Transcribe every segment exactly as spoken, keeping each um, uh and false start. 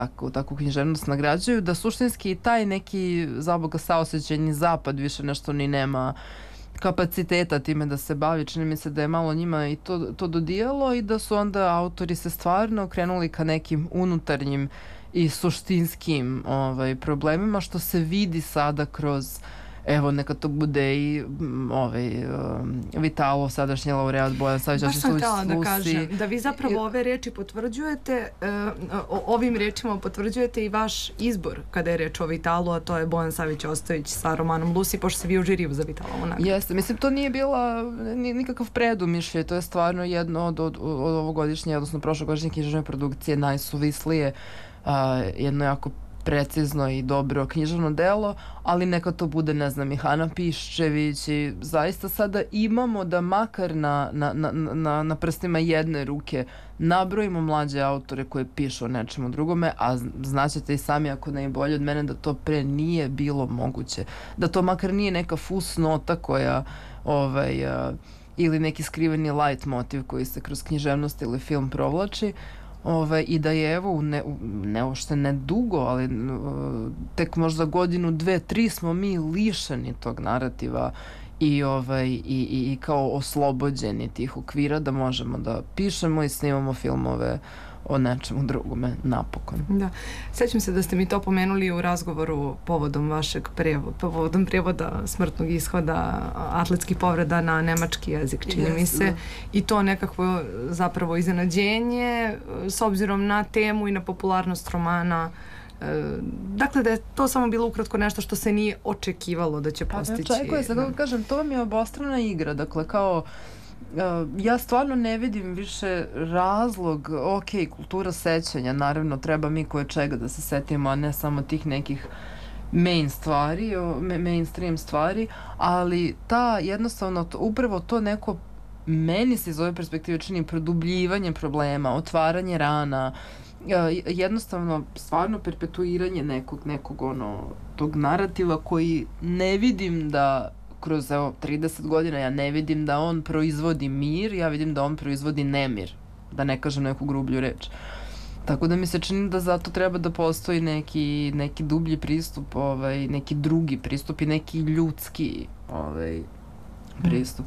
tako, takvu književnost nagrađuju, da suštinski taj neki zaboga saosećajni zapad više nešto ni nema kapaciteta time da se bavi. Čini mi se da je malo njima i to, to dodijalo i da su onda autori se stvarno krenuli ka nekim unutarnjim i suštinskim ovaj, problemima, što se vidi sada kroz, evo, neka to bude i ovaj, um, Vitalo, sadašnji laureat Bojan Savić. Baš sam htjela da kažem, da vi zapravo ove reči potvrđujete, uh, ovim rečima potvrđujete i vaš izbor kada je reč o Vitalu, a to je Bojan Savić Ostojić sa romanom Lucy, pošto se vi u žiriju za Vitalovu nagradu. Jeste, mislim, to nije bila nikakav predumišljaj, to je stvarno jedno od, od, od ovogodišnje, odnosno prošlogodišnje književne produkcije najsuvislije, uh, jedno jako precizno i dobro književno delo, ali neka to bude, ne znam, i Hana Piščević i zaista sada imamo da makar na, na, na, na, na prstima jedne ruke nabrojimo mlađe autore koje pišu o nečemu drugome, a znaćete i sami, ako ne i bolje od mene, da to pre nije bilo moguće. Da to makar nije neka fusnota koja ovaj, uh, ili neki skriveni light motiv koji se kroz književnost ili film provlači. Ove, i da je evo ne, ne ošte ne dugo, ali uh, tek možda godinu, dve, tri smo mi lišeni tog narativa i, ovaj, i, i, i kao oslobođeni tih okvira da možemo da pišemo i snimamo filmove o nečemu drugome, napokon. Da. Sećam se da ste mi to pomenuli u razgovoru povodom vašeg prevoda, povodom prevoda Smrtnog ishoda, atletskih povreda na nemački jezik, čini yes, mi se. Da. I to nekakvo zapravo iznenađenje s obzirom na temu i na popularnost romana. Dakle, da je to samo bilo ukratko nešto što se nije očekivalo da će postići. Pa ne očekuje se, kako kažem, to vam je obostrana igra, dakle, kao Uh, ja stvarno ne vidim više razlog, ok, kultura sećanja, naravno treba mi koje čega da se setimo, a ne samo tih nekih main stvari, mainstream stvari, ali ta jednostavno, upravo to neko, meni se iz ove perspektive čini produbljivanje problema, otvaranje rana, uh, jednostavno stvarno perpetuiranje nekog, nekog ono, tog narativa koji ne vidim da kroz evo trideset godina ja ne vidim da on proizvodi mir, ja vidim da on proizvodi nemir, da ne kažem neku grublju reč. Tako da mi se čini da zato treba da postoji neki, neki dublji pristup, ovaj, neki drugi pristup i neki ljudski ovaj, pristup.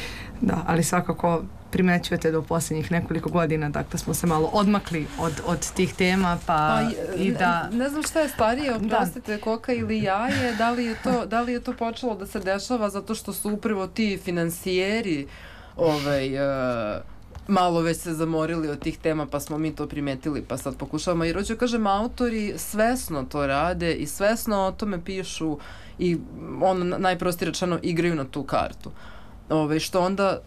Da, ali svakako primećujete da u posljednjih nekoliko godina dakle smo se malo odmakli od, od tih tema, pa, pa i da... Ne, ne znam šta je starije, oprostite, da. Koka ili jaje, da li je to, da li je to počelo da se dešava zato što su upravo ti finansijeri ovaj, uh, malo već se zamorili od tih tema, pa smo mi to primetili, pa sad pokušavamo. Jer hoću kažem, autori svesno to rade i svesno o tome pišu i ono najprostije rečeno igraju na tu kartu. Ove, što onda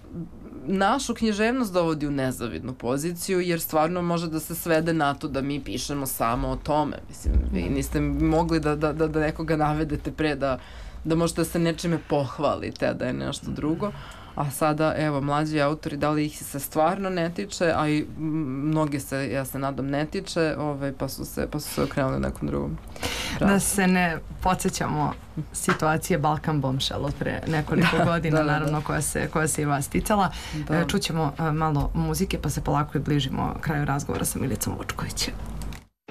našu književnost dovodi u nezavidnu poziciju, jer stvarno može da se svede na to da mi pišemo samo o tome. Mislim, vi niste mogli da, da, da, da nekoga navedete pre da, da možete da se nečime pohvalite, a da je nešto drugo. A sada, evo, mlađi autori, da li ih se stvarno ne tiče, a i mnogi se, ja se nadam, ne tiče, ovaj, pa, su se, pa su se okrenuli nekom drugom. Da se ne podsjećamo situacije Balkan Bombshell od pre nekoliko da, godina, da, da, naravno, da. Koja, se, koja se i vas ticala. Da. Čućemo uh, malo muzike, pa se polako i bližimo kraju razgovora sa Milicom Vučkovićem.